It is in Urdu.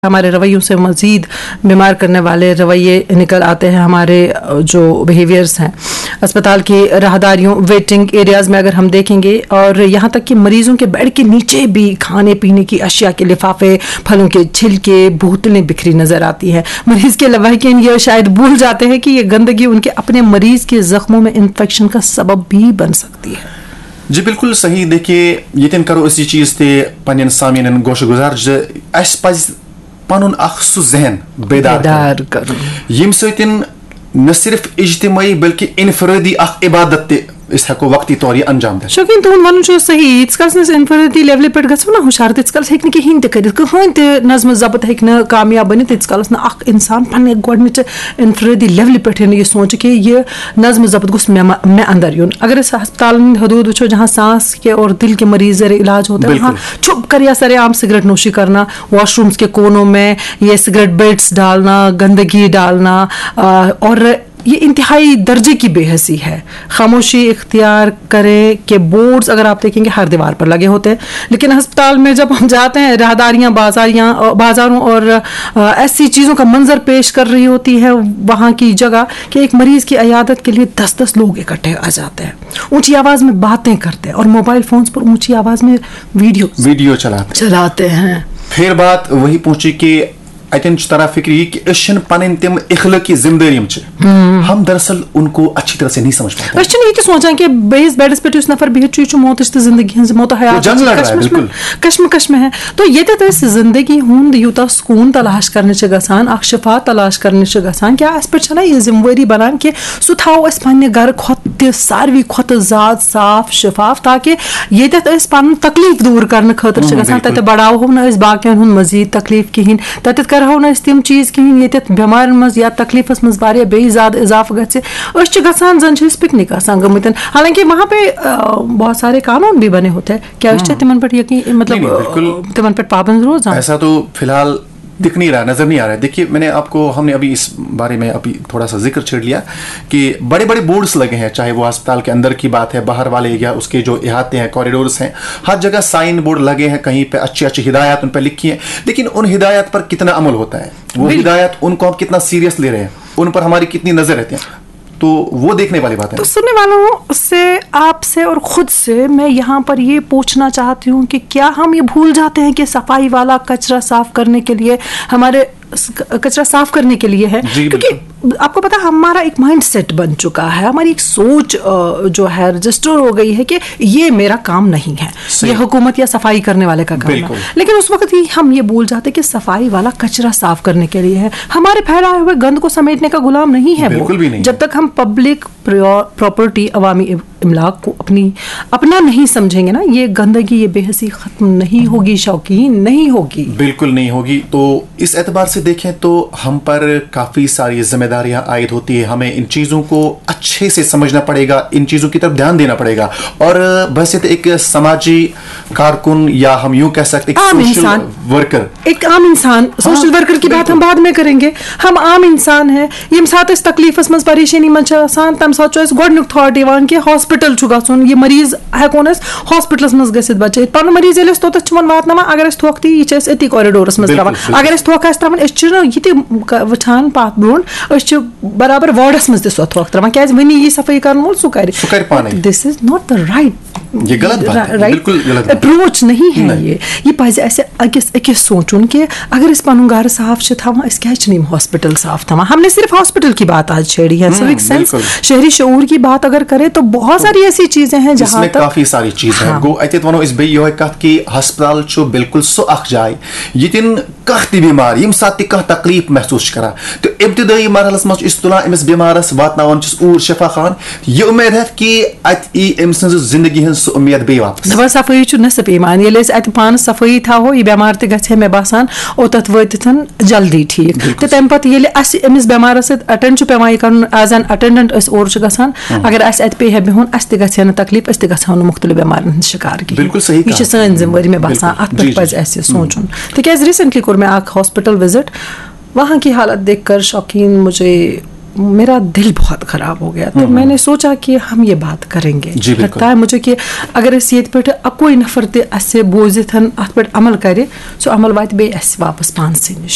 ہمارے رویوں سے مزید بیمار کرنے والے رویے نکل آتے ہیں. ہمارے جو بیہیویئرس ہیں اسپتال کی راہداریوں ویٹنگ ایریاز میں اگر ہم دیکھیں گے, اور یہاں تک کہ مریضوں کے بیڈ کے نیچے بھی کھانے پینے کی اشیاء کے لفافے, پھلوں کے چھلکے, بوتلیں بکھری نظر آتی ہیں. مریض کے لواحقین یہ شاید بھول جاتے ہیں کہ یہ گندگی ان کے اپنے مریض کے زخموں میں انفیکشن کا سبب بھی بن سکتی ہے. جی بالکل صحیح. دیکھیے یتن کرو اسی چیز تے پنن سامعین گوش گزار اس پز پنن اخ سو ذہن بیدار کرن یم سۭتۍ نہ صرف اجتماعی بلکہ انفرادی اخ عبادت تے اس ہیکو وقتی طور یہ انجام دے. شوقین تہن ون صحیح یت کالس انفرادی لیولہ پہ گھو نا ہوشیار تیت کالس ہیکہ کہین تہ کر کہین تہ نظم ضبط ہیکہ کامیاب بنت تیت کالس اخ انسان پنہ گۄڈنچ انفرادی لیولہ پہ یہ سوچ کہ یہ نظم ضبط گوس مے اندر یون. اگر اس ہسپتالن حدود وچھو جہاں سانس کے اور دل کے مریض زیر علاج ہوتے ہیں وہاں چھپ کر یا سر عام سگریٹ نوشی کرنا, واش رومس کے کونوں میں یہ سگریٹ بیٹس ڈالنا, گندگی ڈالنا, اور یہ انتہائی درجے کی بے حسی ہے. خاموشی اختیار کریں کہ بورڈز اگر آپ دیکھیں گے ہر دیوار پر لگے ہوتے ہیں, لیکن ہسپتال میں جب ہم جاتے ہیں راہداریاں بازاروں اور ایسی چیزوں کا منظر پیش کر رہی ہوتی ہے وہاں کی جگہ کہ ایک مریض کی عیادت کے لیے 10 لوگ اکٹھے آ جاتے ہیں, اونچی آواز میں باتیں کرتے ہیں اور موبائل فونز پر اونچی آواز میں ویڈیو چلاتے ہیں. پھر بات وہی پہنچی کہ اتن طرح فکر یہ کہ اشن پن تم اخلاقی ذمہ داری ہم دراصل ان کو اچھی طرح سے نہیں سمجھ پاتے. اس یہ سوچان کہ بیس بیڈس پہ اس نفر بہت یہ موت زندگی ہز موت حیات کشمکش میں ہے. تو یہ زندگی ہند یوتا سکون تلاش کرنے گژھان, اخ شفا تلاش کرنے گژھان, کیا اس پہ یہ ذمہ داری بنان کہ سہ تھاو اس پنہ گھر کھت ساروی کھت زیادہ صاف شفاف, تاکہ یہ پن تکلیف دور کرنے خاطر گژھان تتہ بڑاوہو نہ باقین ہند مزید تکلیف کہین, تتہ کرہو نہ تم چیز کہین یتھ بیمارن مز یا تکلیفس مز واریاہ بیٚیہِ زیادہ اضافہ گژھِ. أسۍ چھِ گژھان زن چھِ أسۍ پکنک آسان گٔمٕتۍ, حالانکہ وہاں پہ بہت سارے قانون بھی بنے ہوتے ہیں. کیا اس تمن پہ یقین مطلب تمن پہ پابند روزان؟ ایسا تو فی الحال دکھ نہیں رہا, نظر نہیں آ رہا ہے. دیکھیے میں نے آپ کو ہم نے ابھی اس بارے میں ابھی تھوڑا سا ذکر چھیڑ لیا کہ بڑے بڑے بورڈز لگے ہیں, چاہے وہ اسپتال کے اندر کی بات ہے, باہر والے یا اس کے جو احاطے ہیں کوریڈورس ہیں, ہر جگہ سائن بورڈ لگے ہیں, کہیں پہ اچھی اچھی ہدایات ان پہ لکھی ہیں, لیکن ان ہدایات پر کتنا عمل ہوتا ہے, وہ ہدایات ان کو ہم کتنا سیریس لے رہے ہیں, ان پر ہماری کتنی نظر رہتی ہیں, تو وہ دیکھنے والی بات ہے. تو سننے والوں سے, آپ سے اور خود سے میں یہاں پر یہ پوچھنا چاہتی ہوں کہ کیا ہم یہ بھول جاتے ہیں کہ صفائی والا کچرا صاف کرنے کے لیے ہے, کیونکہ آپ کو پتا ہمارا ایک مائنڈ سیٹ بن چکا ہے, ہماری ایک سوچ جو ہے رجسٹر ہو گئی ہے کہ یہ میرا کام نہیں ہے, یہ حکومت یا صفائی کرنے والے کا کام ہے. لیکن اس وقت ہی ہم یہ بھول جاتے کہ صفائی والا کچرا صاف کرنے کے لیے ہے. ہمارے پھیلائے ہوئے گند کو سمیٹنے کا غلام نہیں ہے وہ. جب تک ہم پبلک پراپرٹی عوامی املاک کو اپنا نہیں سمجھیں گے نا, یہ گندگی یہ بے حسی ختم نہیں ہوگی. شوقین نہیں ہوگی, بالکل نہیں ہوگی. تو اس اعتبار سے دیکھیں تو ہم پر کافی ساری ذمہ داریاں عائد ہوتی ہے. ہمیں ان چیزوں کو اچھے سے سمجھنا پڑے گا, ان چیزوں کی طرف دھیان دینا پڑے گا, اور بحیثیت ایک سماجی کارکن یا ہم یوں کہہ سکتے ایک عام انسان سوشل ورکر کی بات ہم بعد میں کریں گے. ہم عام انسان ہیں, یم سات اس تکلیفس مز پریشانی من آسان تم سات گۄڈنیُک تھاٹ یوان کہ ہاسپٹل چھُ گژھُن, یہ مریض ہیکون أسۍ ہاسپٹلس مز گژھِتھ بچٲیِتھ. پنُن مریض ییٚلہِ أسۍ توٚتَتھ چھِ واتناوان, اگر أسۍ تھوٚکھ تہِ یہِ چھِ أسۍ أتی کوریڈورس مز تراوان, اگر أسۍ تھوٚکھ آسہِ تراوان أسۍ چھِنہٕ یہِ تہِ وٕچھان پتھ برونٛٹھ, أسۍ چھِ برابر وارڈس مز تہِ سۄ تھوٚکھ تراوان, کیازِ وٕنی یی صفٲیی کرن وول سُہ کرِ پانے. دس is not the right approach نہیں ہے. یہ پزِ اسہِ أکِس سونچُن کہ اگر أسۍ پنُن گھر صاف چھِ تھاوان أسۍ کیازِ چھِنہٕ یِم ہاسپٹل صاف تھاوان. ہم نے صرف ہاسپٹل کی بات آج چھیڑی ہے, سوک سینس شہری شعور کی بات اگر کرے تو بہت ساری ایسی چیزیں ہیں جہاں تک کافی ساری چیزیں ہیں. گو اتت ونو اس بیٚیہِ یہے کتھ کہ ہسپتال چھُ بالکل سُہ اکھ جاے ییٚتٮ۪ن کانٛہہ تہِ بیمار ییٚمہِ ساتہٕ تہِ کانٛہہ تکلیف محسوس چھُ کران, تہٕ ابتدٲئی مرحلس منٛز چھِ أسۍ تُلان أمِس بیمارس واتناوان چھِس اوٗرۍ شفا خان, یہ امید ہے کہ اتہِ یی أمۍ سٕنٛزِ زندگی ہٕنٛز سُہ امید بیٚیہِ واپس. دپان صفٲیی چھُ نصف ایمان, ییٚلہِ أسۍ اتہِ پانہٕ صفٲیی تھاوو یہِ بیمار تہِ گژھِ ہے مےٚ باسان اوٚتتھ وٲتِتھ جلدی ٹھیٖک. تہٕ تمہِ پتہٕ ییٚلہِ اسہِ أمِس بیمارس سۭتۍ اٹینڈ چھُ پیوان یہِ کرُن ایز این اٹینڈنٹ أسۍ اورٕ چھِ گژھان, اگر اسہِ اتہِ پیٚیہِ ہا بِہُن اسہِ تہِ گژھِ ہا نہٕ تکلیف, أسۍ تہِ گژھو نہٕ مختلف بیمارن ہٕنٛدۍ شکار کِہیٖنۍ. یہِ چھِ سٲنۍ ذمہٕ وٲری مےٚ باسان, اتھ پٮ۪ٹھ پزِ اسہِ سونچُن. تِکیازِ ریسنٹلی کوٚر مےٚ اکھ ہاسپٹل وزٹ, وہاں کی حالت دیکھ کر شوقین میرا دل بہت خراب ہو گیا. تو میں نے سوچا کہ ہم یہ بات کریں گے. لگتا ہے مجھے کہ اگر اس یت پہ کوئی نفر تہ اس بوزت ات پہ عمل کرے, سو عمل وات بیٚیہِ اسہِ واپس پانسٕے نِش.